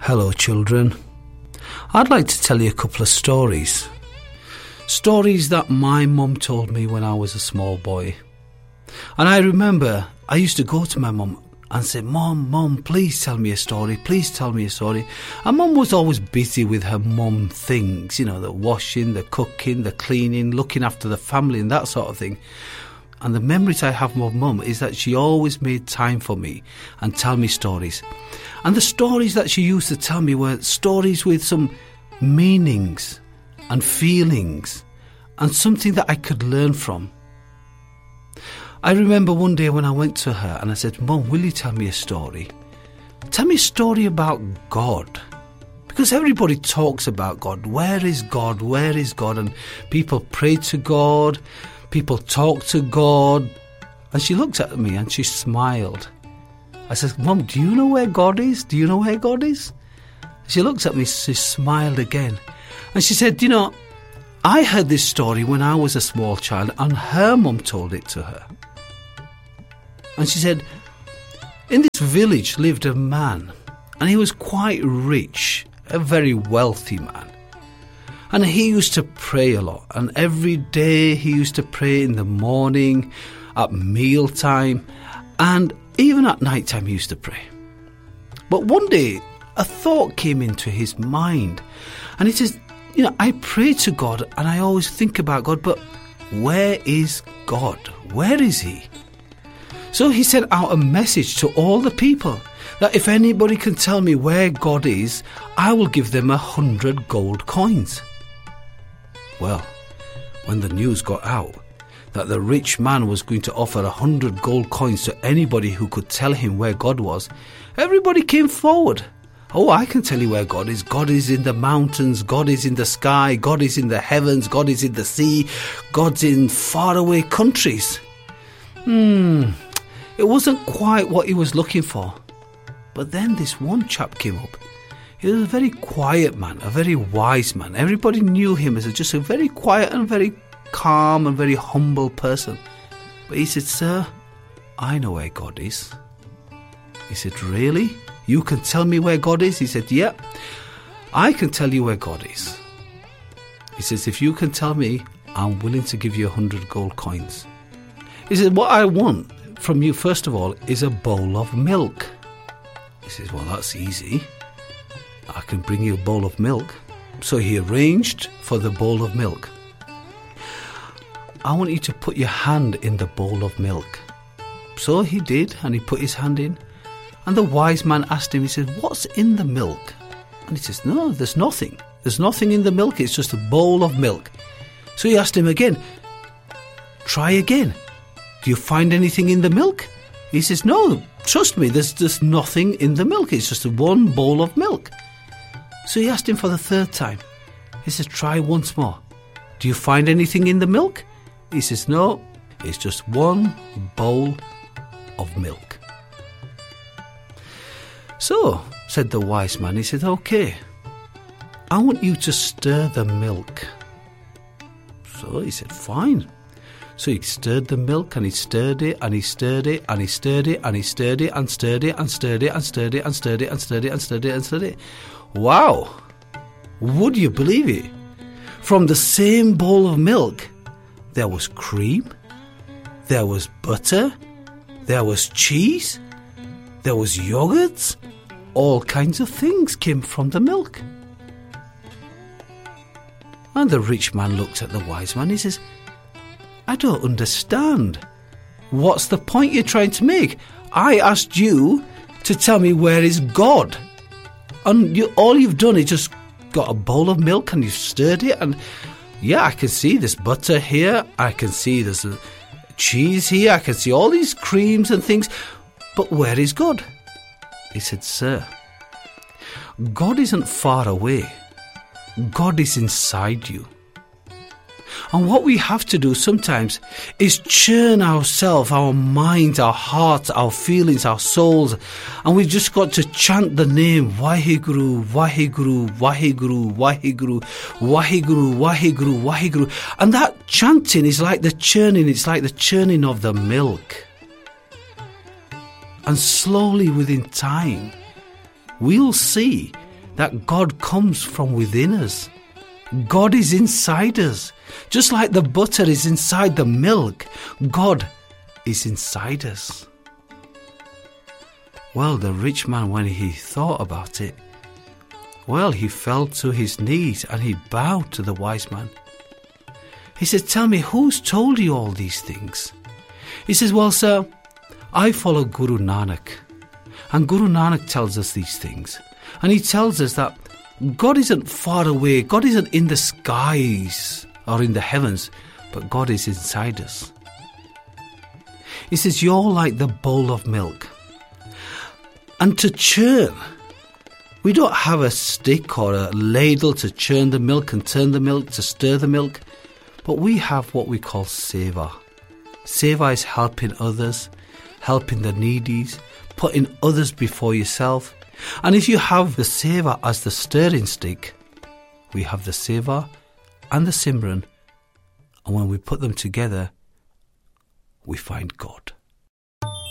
Hello, children. I'd like to tell you a couple of stories. Stories that my mum told me when I was a small boy. And I remember I used to go to my mum and say, Mum, please tell me a story, please tell me a story. And Mum was always busy with her mum things, you know, the washing, the cooking, the cleaning, looking after the family and that sort of thing. And the memories I have of Mum is that she always made time for me and tell me stories. And the stories that she used to tell me were stories with some meanings and feelings and something that I could learn from. I remember one day when I went to her and I said, Mum, will you tell me a story? Tell me a story about God. Because everybody talks about God. Where is God? Where is God? And people pray to God. People talk to God. And she looked at me and she smiled. I said, Mum, do you know where God is? Do you know where God is? She looked at me, she smiled again. And she said, you know, I heard this story when I was a small child and her mum told it to her. And she said, in this village lived a man and he was quite rich, a very wealthy man. And he used to pray a lot. And every day he used to pray in the morning, at mealtime, and even at night time he used to pray. But one day a thought came into his mind. And he says, you know, I pray to God and I always think about God, but where is God? Where is he? So he sent out a message to all the people that if anybody can tell me where God is, I will give them 100 gold coins. Well, when the news got out that the rich man was going to offer 100 gold coins to anybody who could tell him where God was, everybody came forward. Oh, I can tell you where God is. God is in the mountains. God is in the sky. God is in the heavens. God is in the sea. God's in faraway countries. It wasn't quite what he was looking for. But then this one chap came up. He was a very quiet man, a very wise man. Everybody knew him as just a very quiet and very calm and very humble person. But he said, Sir, I know where God is. He said, Really? You can tell me where God is? He said, Yeah, I can tell you where God is. He says, if you can tell me, I'm willing to give you 100 gold coins. He said, what I want from you, first of all, is a bowl of milk. He says, well, that's easy. I can bring you a bowl of milk. So he arranged for the bowl of milk. I want you to put your hand in the bowl of milk. So he did, and he put his hand in. And the wise man asked him, he said, what's in the milk? And he says, no, there's nothing. There's nothing in the milk, it's just a bowl of milk. So he asked him again, try again. Do you find anything in the milk? He says, no, trust me, there's nothing in the milk. It's just one bowl of milk. So he asked him for the third time. He says, try once more. Do you find anything in the milk? He says, no, it's just one bowl of milk. So, said the wise man, he said, okay, I want you to stir the milk. So he said, fine. So he stirred the milk and he stirred it and he stirred it and he stirred it and he stirred it and stirred it and stirred it and stirred it and stirred it and stirred it and stirred it and stirred it. Wow! Would you believe it? From the same bowl of milk, there was cream, there was butter, there was cheese, there was yogurts. All kinds of things came from the milk. And the rich man looked at the wise man. He says, I don't understand. What's the point you're trying to make? I asked you to tell me where is God. And all you've done is just got a bowl of milk and you've stirred it. And yeah, I can see there's butter here. I can see there's a cheese here. I can see all these creams and things. But where is God? He said, sir, God isn't far away. God is inside you. And what we have to do sometimes is churn ourselves, our minds, our hearts, our feelings, our souls. And we've just got to chant the name, Waheguru, Waheguru, Waheguru, Waheguru, Waheguru, Waheguru, Waheguru. And that chanting is like the churning, it's like the churning of the milk. And slowly within time, we'll see that God comes from within us. God is inside us. Just like the butter is inside the milk, God is inside us. Well, the rich man, when he thought about it, well, he fell to his knees and he bowed to the wise man. He said, "Tell me, who's told you all these things?" He says, "Well, sir, I follow Guru Nanak. And Guru Nanak tells us these things. And he tells us that God isn't far away. God isn't in the skies or in the heavens, but God is inside us." He says, "You're like the bowl of milk. And to churn, we don't have a stick or a ladle to churn the milk and turn the milk, to stir the milk, but we have what we call seva. Seva is helping others, helping the needy, putting others before yourself. And if you have the seva as the stirring stick, we have the seva and the simran, and when we put them together, we find God."